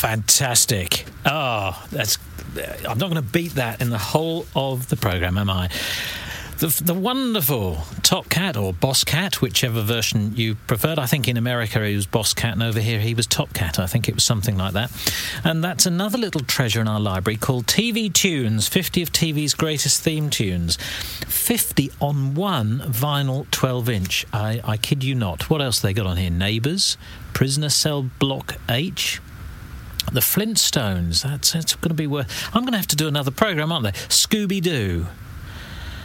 fantastic. Oh, I'm not going to beat that in the whole of the programme, am I? The wonderful Top Cat, or Boss Cat, whichever version you preferred. I think in America he was Boss Cat, and over here he was Top Cat. I think it was something like that. And that's another little treasure in our library called TV Tunes, 50 of TV's greatest theme tunes. 50 on one vinyl 12-inch. I kid you not. What else they got on here? Neighbours, Prisoner Cell Block H, The Flintstones. That's going to be worth... I'm going to have to do another programme, aren't they? Scooby-Doo.